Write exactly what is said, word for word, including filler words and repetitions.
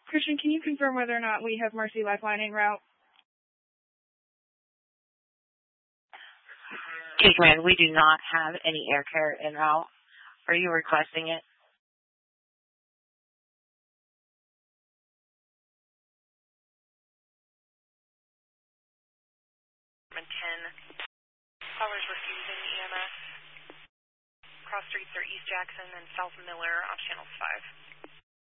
Christian, can you confirm whether or not we have Mercy Lifeline en route? Hey, Command, we do not have any air care en route. Are you requesting it? ten. Callers refusing E M S. Cross streets are East Jackson and South Miller off channels five.